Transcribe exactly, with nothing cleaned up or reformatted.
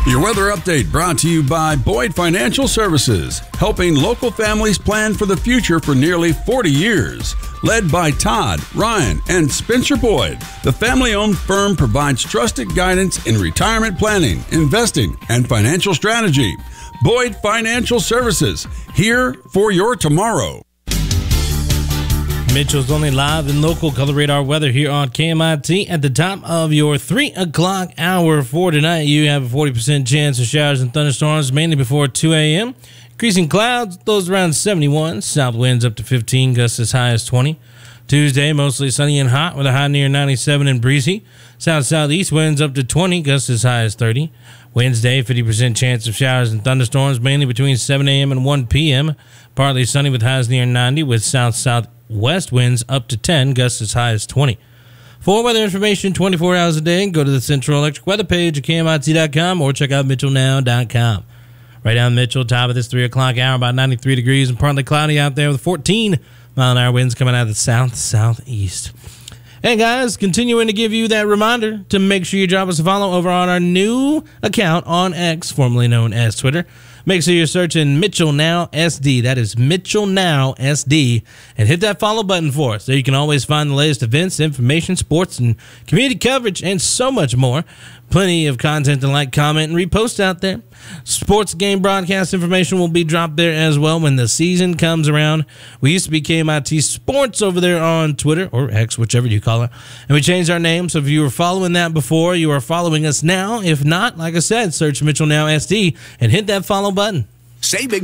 Your weather update brought to you by Boyd Financial Services, helping local families plan for the future for nearly forty years. Led by Todd, Ryan, and Spencer Boyd, the family-owned firm provides trusted guidance in retirement planning, investing, and financial strategy. Boyd Financial Services, here for your tomorrow. Mitchell's only live and local color radar weather here on K M I T. At the top of your three o'clock hour for tonight, you have a forty percent chance of showers and thunderstorms, mainly before two a.m. Increasing clouds, those around seventy-one. South winds up to fifteen, gusts as high as twenty. Tuesday, mostly sunny and hot with a high near ninety-seven and breezy. South-southeast winds up to twenty, gusts as high as thirty. Wednesday, fifty percent chance of showers and thunderstorms, mainly between seven a.m. and one p.m. Partly sunny with highs near ninety, with south-southwest winds up to ten, gusts as high as twenty. For weather information twenty-four hours a day, go to the Central Electric weather page at K M I T dot com or check out Mitchell Now dot com. Right down Mitchell, top of this three o'clock hour, about ninety-three degrees and partly cloudy out there with fourteen mile an hour winds coming out of the south-southeast. Hey guys, continuing to give you that reminder to make sure you drop us a follow over on our new account on X, formerly known as Twitter. Make sure you're searching Mitchell Now S D. That is Mitchell Now S D. And hit that follow button for us. There you can always find the latest events, information, sports, and community coverage, and so much more. Plenty of content to like, comment, and repost out there. Sports game broadcast information will be dropped there as well when the season comes around. We used to be K M I T Sports over there on Twitter, or X, whichever you call it. And we changed our name, so if you were following that before, you are following us now. If not, like I said, search Mitchell Now S D and hit that follow button. Saving